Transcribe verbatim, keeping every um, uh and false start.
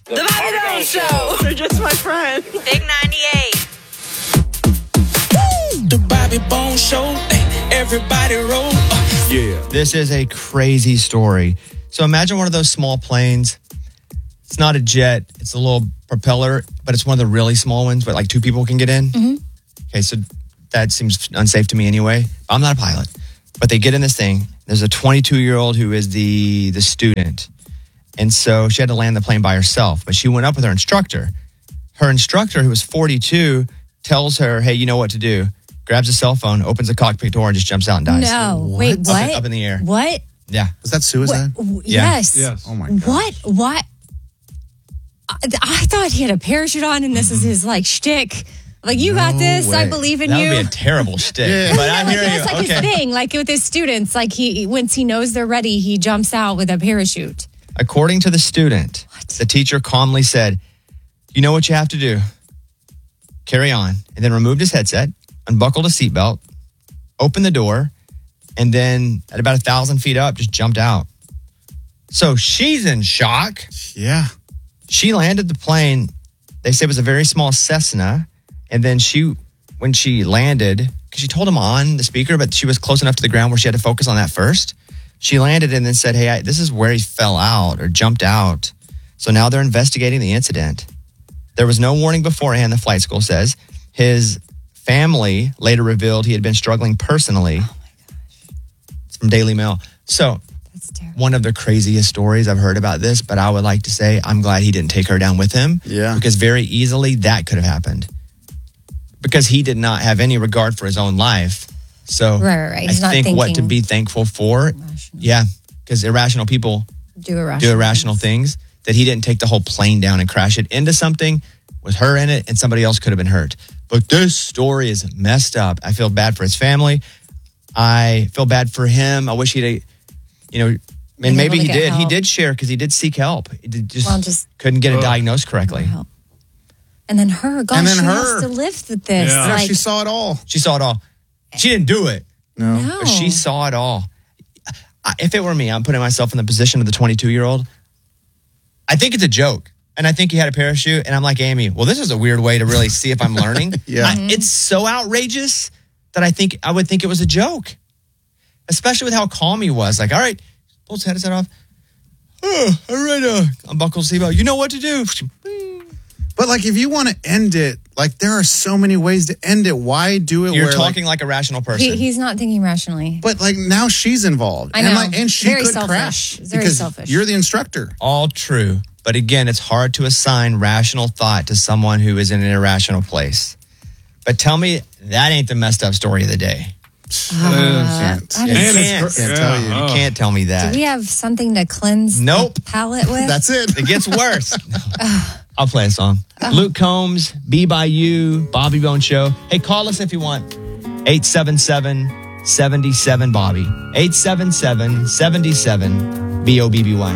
The Bobby Bones Show. They're just my friend. Big ninety-eight. The Bobby Bones Show. Everybody roll. Uh. Yeah. This is a crazy story. So imagine one of those small planes. It's not a jet. It's a little propeller, but it's one of the really small ones, but like two people can get in. Mm-hmm. Okay, so that seems unsafe to me anyway. I'm not a pilot. But they get in this thing. There's a twenty-two-year-old who is the the student. And so she had to land the plane by herself. But she went up with her instructor. Her instructor, who was forty-two, tells her, hey, you know what to do. Grabs a cell phone, opens the cockpit door, and just jumps out and dies. No. What? Wait, Up, what? up in the air. What? Yeah. Was that suicide? What? Yeah. Yes. Yes. Oh, my God. What? What? I, I thought he had a parachute on and this is his like shtick. Like, you got this. I way. believe in that you. That would be a terrible shtick. Yeah. But I Like, hear you. that's like Okay. his thing. Like with his students, like he once he knows they're ready, he jumps out with a parachute. According to the student, What? the teacher calmly said, you know what you have to do? Carry on. And then removed his headset, unbuckled a seatbelt, opened the door, and then at about a thousand feet up, just jumped out. So she's in shock. Yeah. She landed the plane. They said it was a very small Cessna. And then she, when she landed, because she told him on the speaker, but she was close enough to the ground where she had to focus on that first. She landed and then said, hey, I, this is where he fell out or jumped out. So now they're investigating the incident. There was no warning beforehand, the flight school says. His family later revealed he had been struggling personally. Oh my gosh. It's from Daily Mail. So That's terrible. one of the craziest stories I've heard about this, but I would like to say I'm glad he didn't take her down with him. Yeah. Because very easily that could have happened. Because he did not have any regard for his own life. So Right, right, right. He's I not think what to thinking be thankful for. Rational. Yeah. Because irrational people Do irrational. do irrational things. That he didn't take the whole plane down and crash it into something with her in it and somebody else could have been hurt. But this story is messed up. I feel bad for his family. I feel bad for him. I wish he'd, you know, and Been maybe able he to get did. He help. did share because he did seek help. He did just, Well, just- couldn't get it diagnosed correctly. Help. And then her, gosh, And then she her. has to live with this. Yeah, Like, she saw it all. She saw it all. She didn't do it, No. no. but she saw it all. I- If it were me, I'm putting myself in the position of the twenty-two-year-old. I think it's a joke. And I think he had a parachute. And I'm like, Amy, well, this is a weird way to really see if I'm learning. Yeah. I- it's so outrageous that I think I would think it was a joke. Especially with how calm he was. Like, all right, pull his headset off. Oh, all right, uh, unbuckle seatbelt. You know what to do. But like, if you want to end it, like there are so many ways to end it. Why do it? You're where, talking like, a rational person. He, he's not thinking rationally. But like now she's involved. I And know. like, and she Very could selfish. crash Very because selfish. you're the instructor. All true. But again, it's hard to assign rational thought to someone who is in an irrational place. But tell me, that ain't the messed up story of the day. Uh, Can't. I You don't- And can't, it's- can't tell you. you can't tell me that. Do we have something to cleanse Nope. the palate with? That's it. It gets worse. I'll play a song. Luke Combs, Be By You, Bobby Bone Show. Hey, call us if you want. eight seven seven, seven seven, Bobby. eight seven seven, seven seven, B O B B Y.